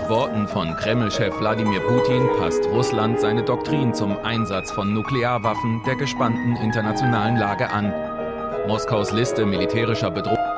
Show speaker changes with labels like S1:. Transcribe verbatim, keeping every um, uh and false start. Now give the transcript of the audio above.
S1: Worten von Kreml-Chef Wladimir Putin passt Russland seine Doktrin zum Einsatz von Nuklearwaffen der gespannten internationalen Lage an. Moskaus Liste militärischer Bedrohungen